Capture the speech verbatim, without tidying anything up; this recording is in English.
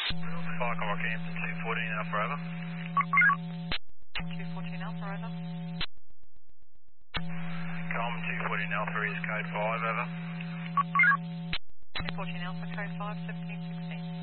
Fire Combat Hampton two fourteen Alpha, over. two fourteen Alpha, over. Com two fourteen Alpha is code five, over. two fourteen Alpha, code five, seventeen six.